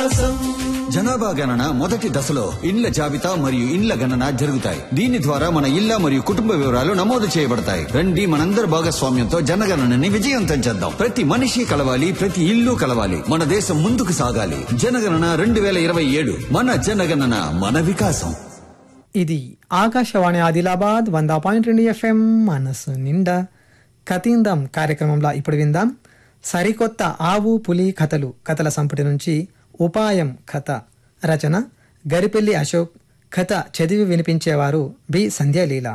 వికాసం. జనాభా గణన మొదటి దశలో ఇండ్ల జాబితా మరియు ఇండ్ల గణన జరుగుతాయి. దీని ద్వారా మన ఇళ్ల మరియు కుటుంబ వివరాలు నమోదు చేయబడతాయి. రండి, మనందరి భాగస్వామ్యంతో జనగణనని విజయవంతం చేద్దాం. ప్రతి మనిషి కలవాలి, ప్రతి ఇల్లు కలవాలి. మన దేశం ముందుకు సాగాలి. జనగణన 2027. మన జనగణన, మన వికాసం. ఇది ఆకాశవాణి ఆదిలాబాద్ 100.2 FM మనసు నిండా కథిందం కార్యక్రమంలో ఇప్పుడు విందాం సరికొత్త ఆవు పులి కథల సంపుటి నుంచి ఉపాయం కథ. రచన గరిపెల్లి అశోక్. కథ చదివి వినిపించేవారు బి సంధ్యాలీల.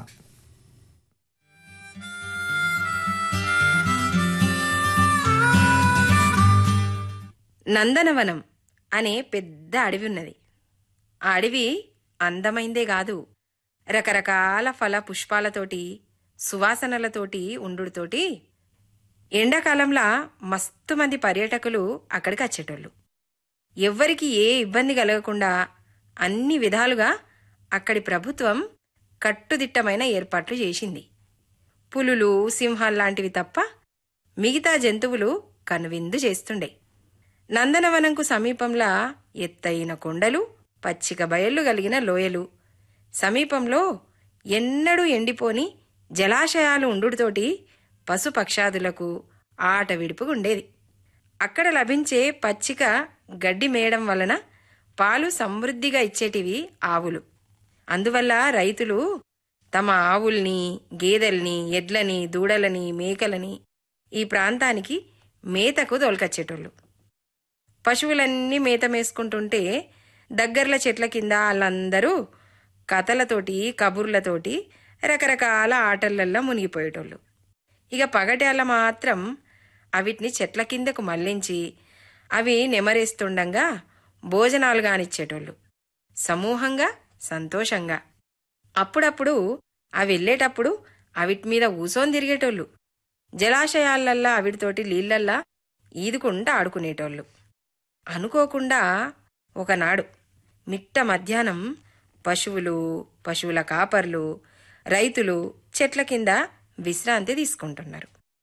నందనవనం అనే పెద్ద అడవి ఉన్నది. ఆ అడవి అందమైందే కాదు, రకరకాల ఫల పుష్పాలతోటి సువాసనలతోటి ఉండుతోటి ఎండాకాలంలా మస్తు మంది పర్యాటకులు అక్కడికి వచ్చేటోళ్ళు. ఎవ్వరికి ఏ ఇబ్బంది కలగకుండా అన్ని విధాలుగా అక్కడి ప్రభుత్వం కట్టుదిట్టమైన ఏర్పాట్లు చేసింది. పులులు, సింహాల్లాంటివి తప్ప మిగతా జంతువులు కనువిందు చేస్తుండే. నందనవనంకు సమీపంలా ఎత్తైన కొండలు, పచ్చిక బయళ్లు కలిగిన లోయలు, సమీపంలో ఎన్నడూ ఎండిపోని జలాశయాలు ఉండుతోటి పశుపక్షాదులకు ఆట విడుపుగుండేది. అక్కడ లభించే పచ్చిక గడ్డి మేయడం వలన పాలు సమృద్ధిగా ఇచ్చేటివి ఆవులు. అందువల్ల రైతులు తమ ఆవుల్ని, గేదెల్ని, ఎడ్లని, దూడలని, మేకలని ఈ ప్రాంతానికి మేతకు తోలుకొచ్చేటోళ్ళు. పశువులన్నీ మేత మేసుకుంటుంటే దగ్గర్ల చెట్ల కింద వాళ్ళందరూ కథలతోటి, కబుర్లతోటి రకరకాల ఆటలల్లో మునిగిపోయేటోళ్ళు. ఇక పగటాల మాత్రం అవిటిని చెట్ల కిందకు మళ్లించి అవి నెమరేస్తుండగా భోజనాలు గానిచ్చేటోళ్ళు, సమూహంగా, సంతోషంగా. అప్పుడప్పుడు అవి వెళ్ళేటప్పుడు అవిటి మీద ఊసోని తిరిగేటోళ్ళు. జలాశయాలల్లా అవిటితోటి నీళ్లల్లా ఈదుకుంటా ఆడుకునేటోళ్ళు. అనుకోకుండా ఒకనాడు మిట్ట మధ్యాహ్నం పశువుల కాపర్లు, రైతులు చెట్ల కింద విశ్రాంతి తీసుకుంటున్నారు.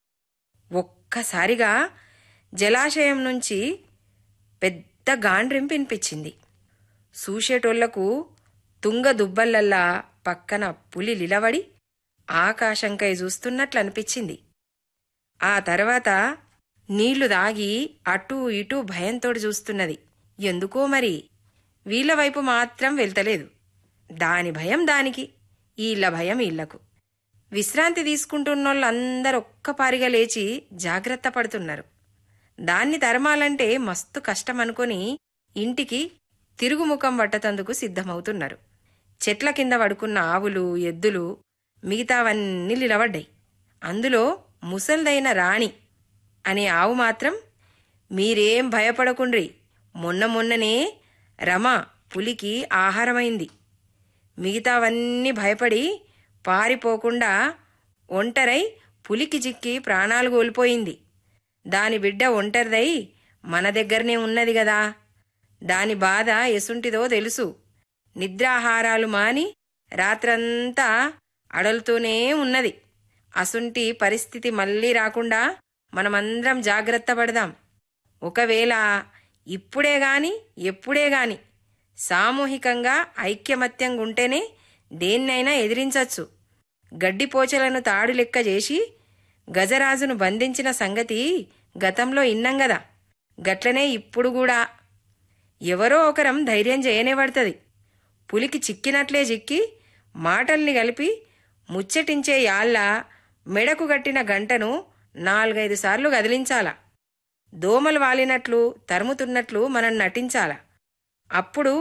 ఒక్కసారిగా జలాశయం నుంచి పెద్ద గాండ్రింపు వినిపించింది. చూసేటోళ్లకు తుంగ దుబ్బలల్లా పక్కన పులి నిలబడి ఆకాశంకై చూస్తున్నట్లు అనిపించింది. ఆ తర్వాత నీళ్లు దాగి అటూ ఇటూ భయంతోటి చూస్తున్నది. ఎందుకో మరి వీళ్ల వైపు మాత్రం వెళ్తలేదు. దాని భయం దానికి, ఈళ్ల భయం ఈళ్లకు. విశ్రాంతి తీసుకుంటున్నోళ్ళందరూ ఒక్కపారిగా లేచి జాగ్రత్త పడుతున్నారు. దాన్ని తరమాలంటే మస్తు కష్టమనుకొని ఇంటికి తిరుగుముఖం పట్టతందుకు సిద్ధమవుతున్నారు. చెట్ల కింద పడుకున్న ఆవులు, ఎద్దులు, మిగతావన్నీ నిలబడ్డాయి. అందులో ముసల్దైన రాణి అనే ఆవు మాత్రం, మీరేం భయపడకుండ్రి, మొన్ననే రమ పులికి ఆహారమైంది. మిగతావన్నీ భయపడి పారిపోకుండా ఒంటరై పులికి చిక్కి ప్రాణాలు కోల్పోయింది. దాని బిడ్డ ఒంటరిదై మన దగ్గరనే ఉన్నది గదా, దాని బాధ ఎసుంటిదో తెలుసు. నిద్రాహారాలు మాని రాత్రంతా అడలుతూనే ఉన్నది. అసుంటి పరిస్థితి మళ్లీ రాకుండా మనమందరం జాగ్రత్త పడదాం. ఒకవేళ ఇప్పుడే గాని ఎప్పుడే గాని సామూహికంగా ఐక్యమత్యంగుంటేనే దేన్నైనా ఎదిరించచ్చు. గడ్డిపోచలను తాడు లెక్క చేసి గజరాజును బంధించిన సంగతి గతంలో ఇన్నం గదా, గట్లనే ఇప్పుడు కూడా ఎవరో ఒకరం ధైర్యం చేయనేబడుతుంది. పులికి చిక్కినట్లే చిక్కి మాటల్ని కలిపి ముచ్చటించే యాళ్ళ మెడకు గట్టిన గంటను 4-5 సార్లు కదిలించాల. దోమలు వాలినట్లు తరుముతున్నట్లు మనం నటించాల. అప్పుడు